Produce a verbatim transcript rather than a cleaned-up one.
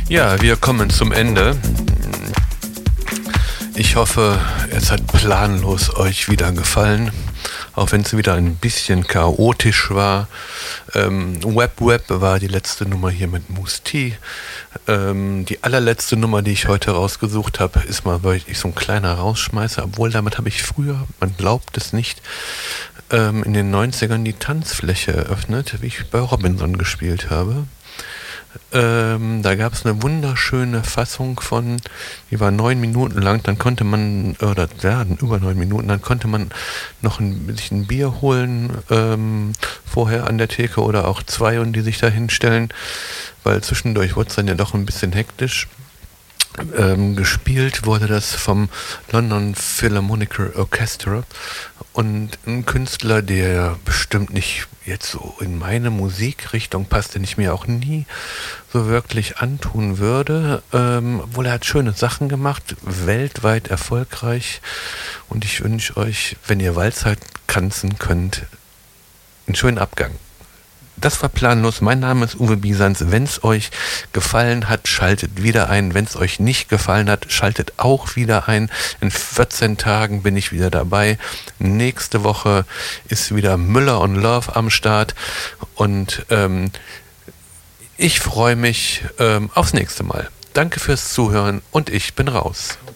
Ja, wir kommen zum Ende. Ich hoffe, es hat planlos euch wieder gefallen, auch wenn es wieder ein bisschen chaotisch war. Ähm, Web Web war die letzte Nummer hier mit Mousse T. Ähm, die allerletzte Nummer, die ich heute rausgesucht habe, ist mal wirklich so ein kleiner Rausschmeißer, obwohl damit habe ich früher, man glaubt es nicht, ähm, in den neunzigern die Tanzfläche eröffnet, wie ich bei Robinson gespielt habe. Ähm, da gab es eine wunderschöne Fassung von, die war neun Minuten lang, dann konnte man, oder ja, über neun Minuten, dann konnte man noch ein, sich ein Bier holen, ähm, vorher an der Theke oder auch zwei und die sich da hinstellen, weil zwischendurch wurde es dann ja doch ein bisschen hektisch. Ähm, gespielt wurde das vom London Philharmonic Orchestra und ein Künstler, der bestimmt nicht jetzt so in meine Musikrichtung passt, den ich mir auch nie so wirklich antun würde, ähm, obwohl er hat schöne Sachen gemacht, weltweit erfolgreich, und ich wünsche euch, wenn ihr Walzer tanzen könnt, einen schönen Abgang. Das war planlos. Mein Name ist Uwe Bisans. Wenn es euch gefallen hat, schaltet wieder ein. Wenn es euch nicht gefallen hat, schaltet auch wieder ein. In vierzehn Tagen bin ich wieder dabei. Nächste Woche ist wieder Müller und Love am Start. Und ähm, ich freue mich ähm, aufs nächste Mal. Danke fürs Zuhören und ich bin raus.